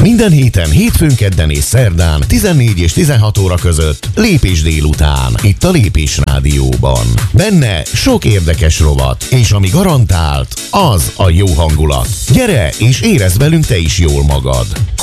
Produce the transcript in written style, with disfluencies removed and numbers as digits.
Minden héten, hétfőn, kedden és szerdán 14 és 16 óra között Lépés délután, itt a Lépés Rádióban. Benne sok érdekes rovat, és ami garantált, az a jó hangulat. Gyere és érezd velünk te is jól magad!